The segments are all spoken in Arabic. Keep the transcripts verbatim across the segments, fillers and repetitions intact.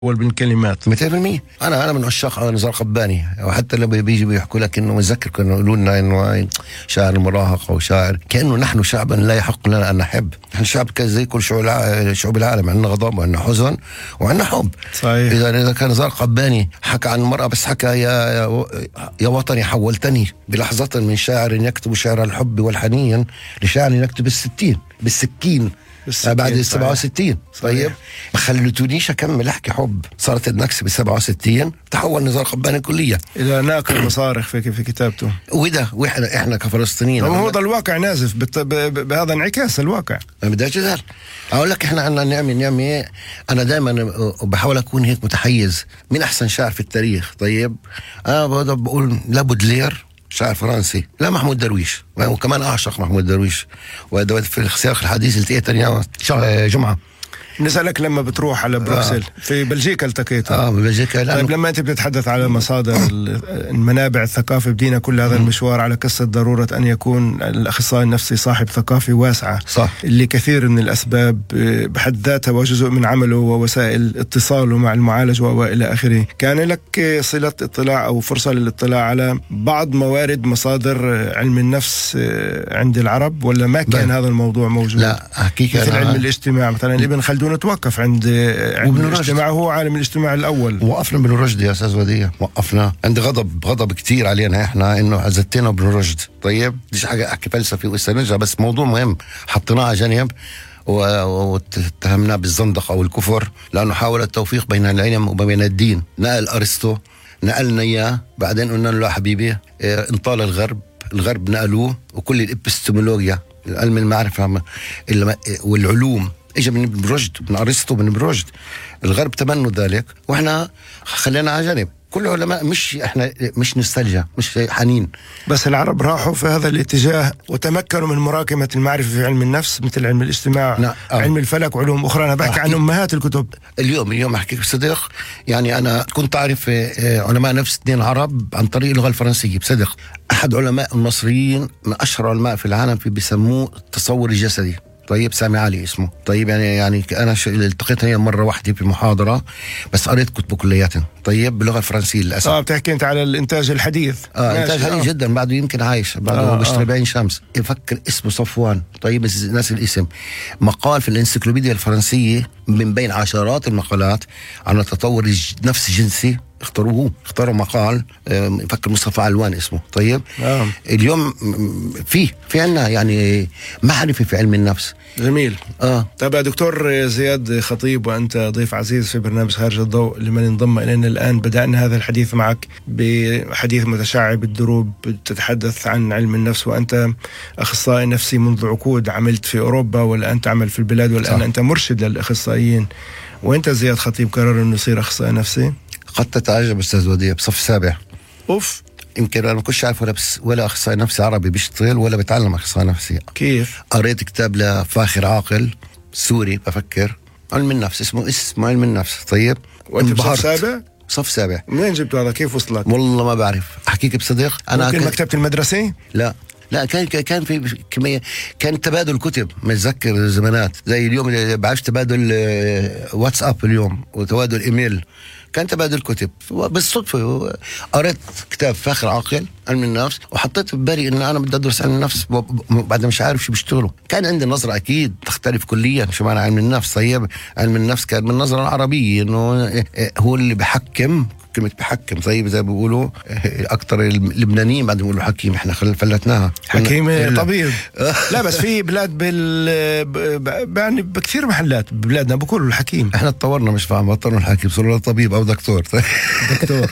بالكلمات مئتين بالمئة. انا انا من عشاق نزار قباني، وحتى لما بيجي بيحكوا لك انه متذكر كانوا يقولوا لنا انه شاعر المراهقه وشاعر، كانه نحن شعبا لا يحق لنا ان نحب. نحن شعب زي كل شعوب العالم، عندنا غضب وعندنا حزن وعندنا حب. صحيح. اذا اذا كان نزار قباني حكى عن المراه بس حكى يا يا وطني حولتني بلحظه من شاعر يكتب شعر الحب والحنين لشاعر يكتب الستين بالسكين بعد السبعة وستين. طيب ما خلتونيش أكمل أحكي حب، صارت النكسة بالسبعة وستين، تحول نزار قباني كلية إلى ناقل مصارخ في في كتابته. وده وإحنا إحنا كفلسطينيين هو ده الواقع نازف بهذا انعكاس الواقع. ما بديش أزعل، أقول لك إحنا عنا نعمل نعمل أنا دائما بحاول أكون هيك متحيز. من أحسن شاعر في التاريخ؟ طيب أنا بقول لا بودلير شاعر فرنسي، لا محمود درويش، وكمان أعشق محمود درويش، وده في السياق الحديث التقيت جمعة. نسألك لما بتروح على بروكسل آه. في بلجيكا التقيته اه بلجيكا. طيب لما انت بتتحدث على مصادر المنابع الثقافة بدينا كل هذا المشوار على قصة ضرورة ان يكون الاخصائي النفسي صاحب ثقافة واسعة، صح، اللي كثير من الاسباب بحد ذاتها وجزء من عمله ووسائل اتصاله مع المعالج والى اخره. كان لك صلة اطلاع او فرصة للاطلاع على بعض موارد مصادر علم النفس عند العرب، ولا ما كان بقى. هذا الموضوع موجود؟ لا حقيقة مثل علم الاجتماع مثلا ابن خلدون توقف عند علم الاجتماع، هو عالم الاجتماع الاول. وقفنا ابن رشد يا استاذ وديع، وقفنا عند غضب غضب كتير علينا احنا انه عزتنا ابن رشد. طيب مش حاجه احكي فلسفي واستنرجع، بس موضوع مهم حطيناه على جنب واتهمناه بالزندقه او الكفر لانه حاول التوفيق بين العلم وبين الدين. نقل ارسطو، نقلنا اياه، بعدين قلنا له حبيبي اه انطال الغرب، الغرب نقلوه، وكل الابستمولوجيا علم المعرفه والعلوم اجى من ابن رشد، من ارسطو، من ابن رشد. الغرب تبنوا ذلك واحنا خلينا على جنب. كل علماء مش احنا مش نستلجا، مش حنين، بس العرب راحوا في هذا الاتجاه وتمكنوا من مراكمة المعرفة في علم النفس مثل علم الاجتماع، نعم. علم الفلك وعلوم اخرى. انا بحكي عن امهات الكتب. اليوم اليوم احكي بصدق، يعني انا كنت اعرف علماء نفس اثنين عرب عن طريق اللغة الفرنسية بصدق. احد علماء المصريين من اشهر علماء في العالم في بيسموه التصور الجسدي. طيب سامي علي اسمه. طيب يعني يعني انا التقيت هي مره واحده في محاضره، بس قريت كتبه كلياتها. طيب باللغه الفرنسيه للاسف. اه بتحكي انت على الانتاج الحديث. اه انتاج حديث آه. جدا، بعده يمكن عايش، بعده آه بيشتري بعين شمس. يفكر اسمه صفوان. طيب ناس الاسم. مقال في الانسيكلوبيديا الفرنسيه من بين عشرات المقالات عن تطور النفس الجنسي، اختاروه اختاروا مقال يفكر مصطفى علوان اسمه. طيب آه. اليوم في في عنا يعني معرفه في علم النفس. جميل. اه طيب يا دكتور زياد خطيب، وانت ضيف عزيز في برنامج خارج الضوء، لمن انضم الينا الان بدانا هذا الحديث معك بحديث متشعب الدروب، تتحدث عن علم النفس، وانت اخصائي نفسي منذ عقود، عملت في اوروبا والان تعمل في البلاد، والان صح. انت مرشد للاخصائيين. وانت زياد خطيب قرر انه يصير اخصائي نفسي؟ قد تتعجب استاذ وديع، بصف سابع. اوف. يمكن انا ما كنتش عارف ولا بس ولا اخصائي نفسي عربي بيشتغل ولا بتعلم اخصائي نفسي. كيف؟ قريت كتاب لفاخر عاقل سوري بفكر، علم النفس، اسمه اسمه علم النفس. طيب وانت بصف سابع؟ صف سابع. منين جبتوا هذا؟ كيف وصلك؟ والله ما بعرف احكيك بصدق. انا ممكن مكتبة المدرسة؟ لا لا كان كان في كمية، كان تبادل كتب، متذكر زمانات زي اليوم بعرفش تبادل واتساب اليوم وتبادل ايميل، كان تبادل كتب. بالصدفة قريت كتاب فاخر عاقل علم النفس، وحطيت في بالي ان انا بدي ادرس علم النفس بعد مش عارف شو بيشتغلوا. كان عندي نظرة اكيد تختلف كليا شو معنى علم النفس. طيب علم النفس كان من النظرة العربية انه هو اللي بحكم، كلمة بحكم. طيب زي ما بيقولوا أكتر اللبنانيين بعد بيقولوا حكيم، إحنا فلتناها حكيم طبيب. لا بس في بلاد بال يعني بكثير محلات ببلادنا بقولوا الحكيم. إحنا تطورنا مش فاهم بطلنا الحكيم، صرنا طبيب أو دكتور. دكتور.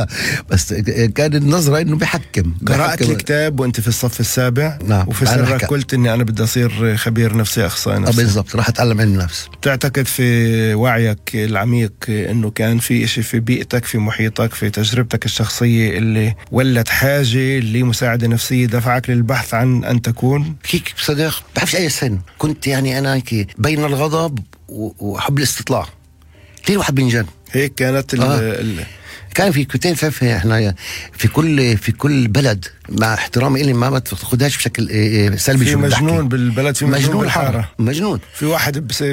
بس كان النظرة إنه بحكم. قرأت الكتاب وأنت في الصف السابع. نعم. وفي سرك قلت إني أنا بدي أصير خبير نفسي، أخصائي نفسي. بالضبط، راح أتعلم علم النفس. تعتقد في وعيك العميق إنه كان في إشي في بيئتك، في محيطك، في تجربتك الشخصية اللي ولت حاجة لمساعدة نفسية دفعك للبحث عن أن تكون هيك؟ بصدق بعرفش أي سن كنت، يعني أنا هيك بين الغضب وحب الاستطلاع. ليه الواحد بينجن هيك كانت آه. ال كان في كتير في احنا في كل في كل بلد، مع احترامي إلي ما تاخدهاش بشكل سلبي. في مجنون بالبلد، في مجنون, مجنون بالحاره، مجنون. في واحد بس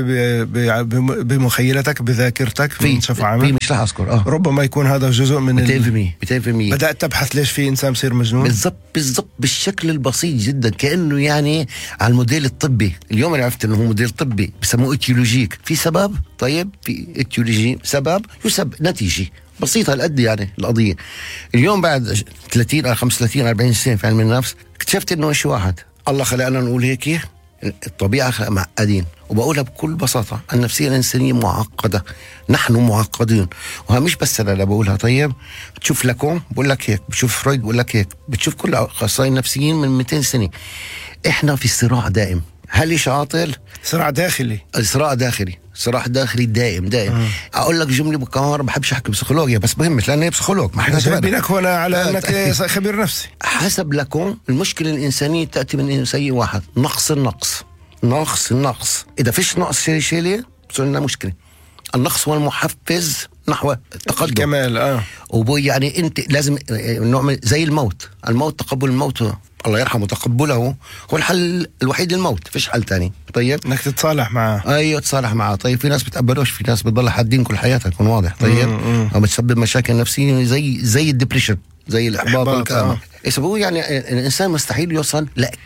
بمخيلتك بذاكرتك في في مش راح اذكر اه ربما يكون هذا جزء من مئتين بالمئة مئتين بالمئة. بدات تبحث ليش في انسان بصير مجنون بالضبط بالضبط بالشكل البسيط جدا، كانه يعني على الموديل الطبي. اليوم انا عرفت انه هو موديل طبي بسموه اتيولوجيك، في سبب. طيب في اتيولوجي سبب يسبب نتيجه بسيطه هالقد يعني القضيه. اليوم بعد ثلاثين أو خمسة وثلاثين أربعين سنه في علم النفس اكتشفت انه شيء واحد، الله خلقنا نقول هيك، الطبيعه خلق معقدين. وبقولها بكل بساطه، النفسيه الانسانيه معقده، نحن معقدين. وها مش بس انا بقولها. طيب بتشوف لاكون بقول لك هيك، بتشوف فرويد بقول لك هيك، بتشوف كل الاخصائيين النفسيين من مئتين سنه. احنا في صراع دائم. هل ليش عاطل؟ صراع داخلي، صراع داخلي، صراع داخلي دائم دائم. آه. اقول لك جمله بكار، بحبش احكي بسيكولوجيا بس مهمه لاني بسيكولوج، ما احنا جايبينك هنا على انك خبير نفسي. حسب لكم المشكله الانسانيه تاتي من شيء واحد، نقص النقص نقص النقص. اذا فيش نقص شيء شيء بصير لنا مشكله. النقص هو المحفز نحو التقدم، الكمال. اه وبو يعني انت لازم نوع زي الموت. الموت تقبل الموت، الله يرحمه، تقبله هو الحل الوحيد للموت، فيش حل تاني. طيب انك تتصالح معه. ايوه تتصالح معه. طيب في ناس بتقبلوش، في ناس بتضل حادين كل حياتها، يكون واضح. طيب او بتسبب مشاكل نفسية زي زي الدبريشن، زي الاحباط والكآبة. ايش بقول يعني الانسان مستحيل يوصل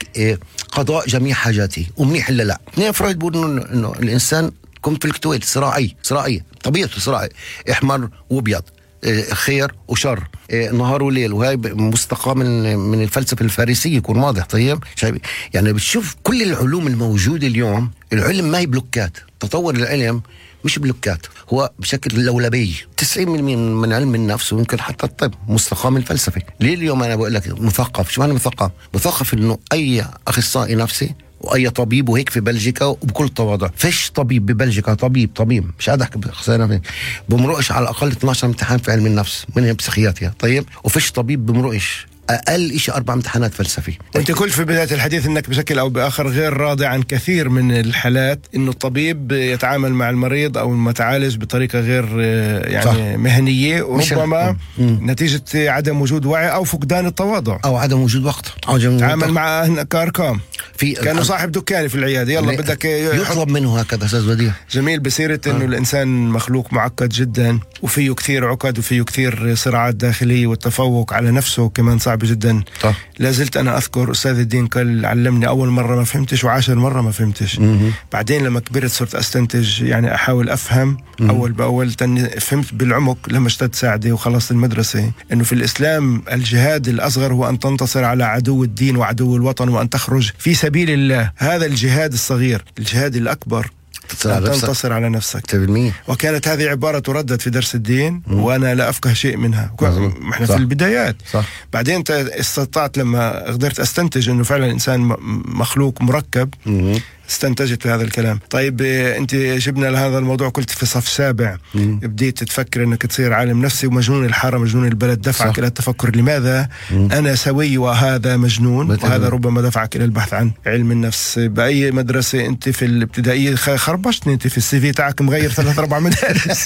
لقضاء جميع حاجاته، ومنيح الا لا. اثنين فرويد بيقول انه انه الانسان كونفليكتويل، صراعي صراعي طبيعته صراعي، احمر وابيض، خير وشر، نهار وليل. وهي مستقى من من الفلسفه الفارسيه، يكون واضح. طيب يعني بتشوف كل العلوم الموجوده اليوم، العلم ما هي بلوكات. تطور العلم مش بلوكات، هو بشكل لولبي. تسعين بالمئة من علم النفس ويمكن حتى الطب مستقى من الفلسفه. ليه اليوم انا بقول لك مثقف؟ شو معنى مثقف؟ مثقف انه اي اخصائي نفسي واي طبيب، وهيك في بلجيكا وبكل تواضع، فيش طبيب ببلجيكا طبيب طبيب مش قاعد احكي بخساره بمرقش على الاقل اثني عشر امتحان في علم النفس منهم بسيخياتريا. طيب وفيش طبيب بمرقش اقل شيء اربع امتحانات فلسفي. انت قلت في بدايه الحديث انك بشكل او باخر غير راضي عن كثير من الحالات، انه الطبيب يتعامل مع المريض او المتعالج بطريقه غير يعني صح. مهنيه، وربما نتيجه عدم وجود وعي او فقدان التواضع او عدم وجود وقت. تعامل مع كاركام في كانه صاحب دكان في العياده، يلا بدك يطلب منه هكذا. استاذ بديع جميل بسيره انه آه. الانسان مخلوق معقد جدا، وفيه كثير عقد، وفيه كثير صراعات داخليه، والتفوق على نفسه كمان صعب جدا. طه. لازلت أنا أذكر أستاذ الدين قال علمني أول مرة ما فهمتش، وعاشر مرة ما فهمتش. م-م. بعدين لما كبرت صرت أستنتج، يعني أحاول أفهم م-م. أول بأول. تاني فهمت بالعمق لما اشتد ساعدي وخلصت المدرسة، إنه في الإسلام الجهاد الأصغر هو أن تنتصر على عدو الدين وعدو الوطن، وأن تخرج في سبيل الله. هذا الجهاد الصغير. الجهاد الأكبر أن تنتصر على نفسك. تبنيه. وكانت هذه عبارة تردد في درس الدين، م. وأنا لا أفقه شيء منها. احنا في البدايات. صح. بعدين انت استطعت لما قدرت أستنتج أنه فعلا الإنسان مخلوق مركب، م. استنتجت بهذا الكلام. طيب انت جبنا لهذا الموضوع، قلت في صف سابع مم. بديت تفكر انك تصير عالم نفسي، ومجنون الحاره مجنون البلد دفعك صح. الى التفكر لماذا مم. انا سوي وهذا مجنون، بتبقى. وهذا ربما دفعك الى البحث عن علم النفس. باي مدرسه انت في الابتدائيه؟ خربشتني انت في السي في تاعك مغير ثلاث اربع مدارس.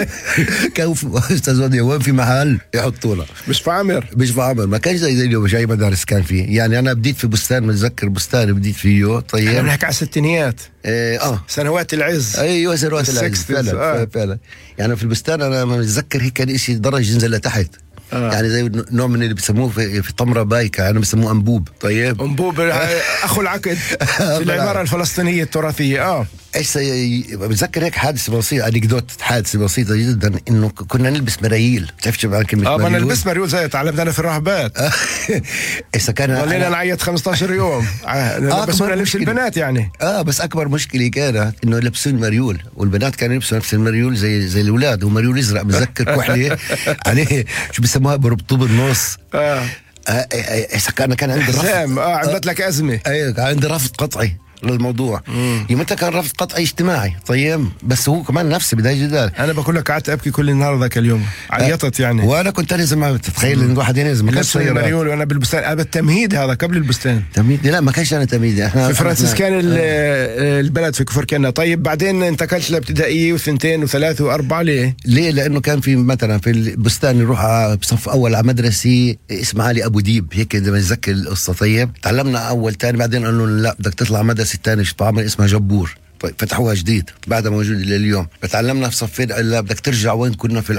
كيف استاذ ودي وين في محل يحطوا لك؟ مش في عامر مش في عامر ما كانش زي زي اليوم، مش اي مدارس كان فيه. يعني انا بديت في بستان، متذكر بستان بديت فيه. طيب انا على الستينيات. إيه اه سنوات العز. ايوه سنوات العز فعلا. آه. فعلا يعني في البستان انا متذكر هيك كان شيء درج ينزل لتحت. آه. يعني زي نوع من اللي بسموه في, في طمره بايكه، يعني بسموه انبوب. طيب انبوب اخو العقد في العماره الفلسطينيه التراثيه. اه ايش بتذكر هيك حادثه بسيطه، انكدوت حادثه بسيطه جدا، انه كنا نلبس مرايل. بتعرف شو معنى كلمه اه مريول؟ اه نلبس مرايول زي تعلمنا انا في الراهبات. اذا كان ولينا نعيط خمسة عشر يوم بس لبس البنات يعني. اه بس اكبر مشكله كانت انه لبسوا المريول، والبنات كانوا يلبسوا نفس المريول زي زي الاولاد، ومريول ازرق بتذكر كحله عليه شو بسموها بربطوه بالنص. اه اذا كان كان عندي رفض اه عملت لك ازمه. ايوه كان عندي رفض قطعي للموضوع. يومتها كان رفض قطعي اجتماعي. طيب بس هو كمان نفسي بداية جدال. انا بقول لك قعدت ابكي كل النهار ذاك اليوم، عيطت يعني. وانا كنت انزل، ما تتخيل ان الواحد ينزل، ما كانش مريول وانا بالبستان. ابى التمهيد هذا قبل البستان. تمهيد؟ لا ما كانش انا تمهيد. احنا في فرانسيسكان البلد في كفر كنا. طيب بعدين انتقلت لابتدائيه وثنتين وثلاثه واربعه. ليه؟ ليه؟ لانه كان في مثلا في البستان نروح بصف اول على مدرسه اسمها علي ابو ديب، هيك اذا بتذكر القصه. طيب تعلمنا اول ثاني، بعدين قالوا لا بدك تطلع مدرسه ثانيه بعمل اسمها جبور، فتحوها جديد بعدها موجود لليوم. فتعلمنا في صفين، لا بدك ترجع وين كنا في